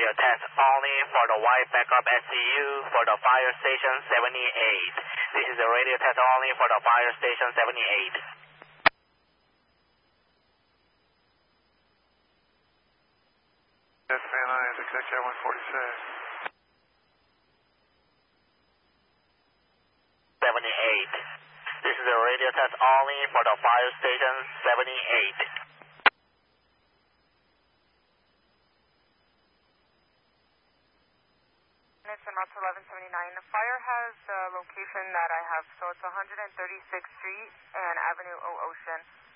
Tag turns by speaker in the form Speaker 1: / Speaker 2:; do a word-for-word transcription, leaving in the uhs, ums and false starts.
Speaker 1: radio test only for the white backup S C U for the fire station seventy-eight. This is a radio test only for the fire station seventy-eight.
Speaker 2: That's Van Nuys, executive one forty-six.
Speaker 1: seventy-eight. This is a radio test only for the fire station seventy-eight.
Speaker 3: It's an Alpha eleven seventy-nine. The fire has the location that I have, so it's one thirty-sixth Street and Avenue O Ocean.